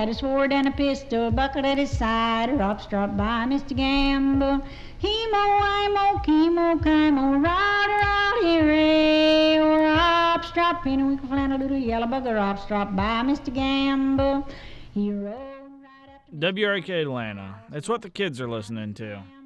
had a sword and a pistol buckled at his side. Rops dropped by Mr. Gamble. Hemo, imo, chemo, chemo, rod, hooray. Rops dropped in a winkle flannel, little yellow bugger. Rops dropped by Mr. Gamble. He rode right up to WRK Atlanta. It's what the kids are listening to.